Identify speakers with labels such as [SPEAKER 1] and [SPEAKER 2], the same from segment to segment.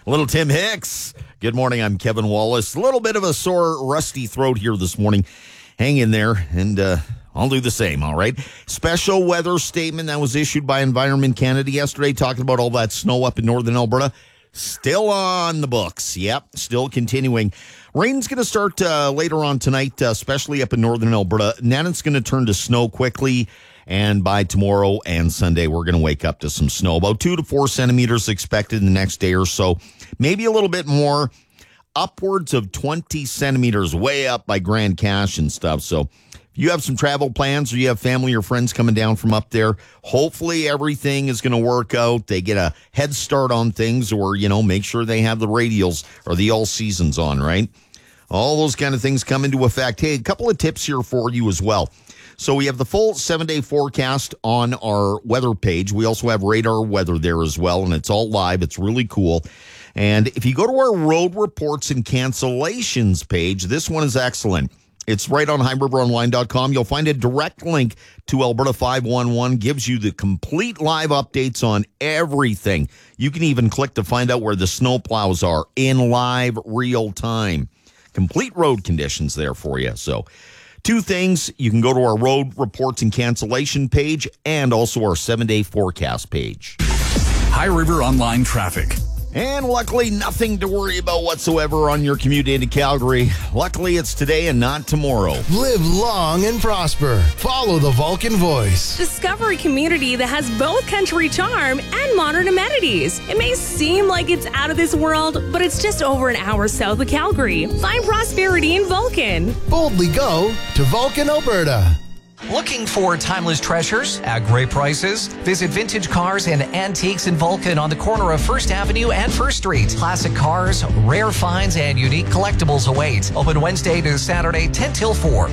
[SPEAKER 1] Little Tim Hicks. Good morning, I'm Kevin Wallace. A little bit of a sore, rusty throat here this morning. Hang in there, and I'll do the same, all right? Special weather statement that was issued by Environment Canada yesterday, talking about all that snow up in northern Alberta. Still on the books. Yep, still continuing. Rain's going to start later on tonight, especially up in northern Alberta. Then it's going to turn to snow quickly. And by tomorrow and Sunday, we're going to wake up to some snow. About 2 to 4 centimeters expected in the next day or so. Maybe a little bit more. Upwards of 20 centimeters way up by Grand Cache and stuff. So if you have some travel plans or you have family or friends coming down from up there, hopefully everything is going to work out. They get a head start on things, or, make sure they have the radials or the all seasons on, right? All those kind of things come into effect. Hey, a couple of tips here for you as well. So we have the full 7-day forecast on our weather page. We also have radar weather there as well, and it's all live. It's really cool. And if you go to our road reports and cancellations page, this one is excellent. It's right on highriveronline.com. You'll find a direct link to Alberta 511. Gives you the complete live updates on everything. You can even click to find out where the snow plows are in live real time. Complete road conditions there for you. So 2 things. You can go to our road reports and cancellation page and also our 7-day forecast page.
[SPEAKER 2] High River Online Traffic.
[SPEAKER 1] And luckily, nothing to worry about whatsoever on your commute into Calgary. Luckily, it's today and not tomorrow.
[SPEAKER 3] Live long and prosper. Follow the Vulcan Voice.
[SPEAKER 4] Discover a community that has both country charm and modern amenities. It may seem like it's out of this world, but it's just over an hour south of Calgary. Find prosperity in Vulcan.
[SPEAKER 3] Boldly go to Vulcan, Alberta.
[SPEAKER 5] Looking for timeless treasures at great prices? Visit Vintage Cars and Antiques in Vulcan on the corner of 1st Avenue and 1st Street. Classic cars, rare finds, and unique collectibles await. Open Wednesday to Saturday, 10 till 4.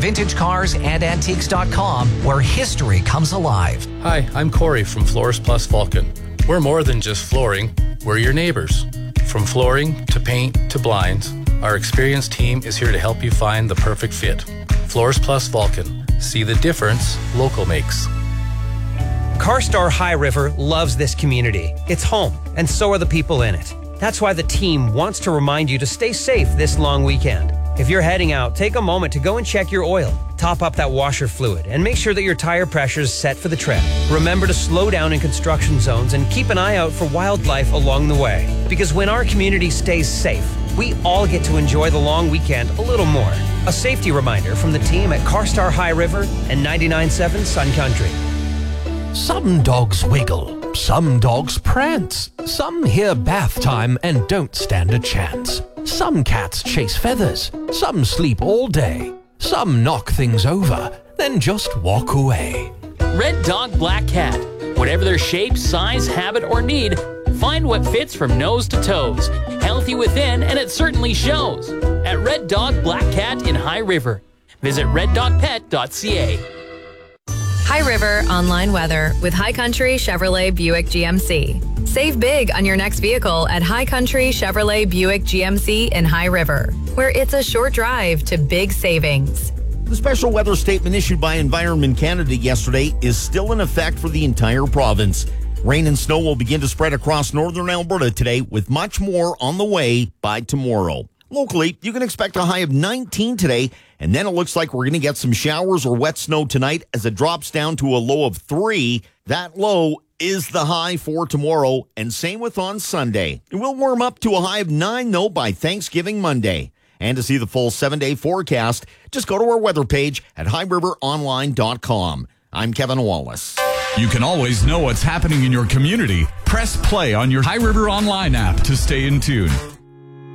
[SPEAKER 5] VintageCarsAndAntiques.com, where history comes alive.
[SPEAKER 6] Hi, I'm Corey from Floors Plus Vulcan. We're more than just flooring, we're your neighbors. From flooring to paint to blinds, our experienced team is here to help you find the perfect fit. Floors Plus Vulcan. See the difference local makes.
[SPEAKER 7] CarStar High River loves this community. It's home, and so are the people in it. That's why the team wants to remind you to stay safe this long weekend. If you're heading out, take a moment to go and check your oil, top up that washer fluid, and make sure that your tire pressure is set for the trip. Remember to slow down in construction zones and keep an eye out for wildlife along the way. Because when our community stays safe, we all get to enjoy the long weekend a little more. A safety reminder from the team at CarStar High River and 99.7 Sun Country.
[SPEAKER 8] Some dogs wiggle, some dogs prance, some hear bath time and don't stand a chance. Some cats chase feathers, some sleep all day, some knock things over, then just walk away.
[SPEAKER 9] Red Dog Black Cat. Whatever their shape, size, habit, or need, find what fits from nose to toes. Healthy within, and it certainly shows. At Red Dog Black Cat in High River. Visit reddogpet.ca.
[SPEAKER 10] High River Online Weather with High Country Chevrolet Buick GMC. Save big on your next vehicle at High Country Chevrolet Buick GMC in High River, where it's a short drive to big savings.
[SPEAKER 1] The special weather statement issued by Environment Canada yesterday is still in effect for the entire province. Rain and snow will begin to spread across northern Alberta today, with much more on the way by tomorrow. Locally, you can expect a high of 19 today, and then it looks like we're going to get some showers or wet snow tonight as it drops down to a low of 3. That low is the high for tomorrow, and same with on Sunday. It will warm up to a high of 9, though, by Thanksgiving Monday. And to see the full 7-day forecast, just go to our weather page at highriveronline.com. I'm Kevin Wallace.
[SPEAKER 2] You can always know what's happening in your community. Press play on your High River Online app to stay in tune.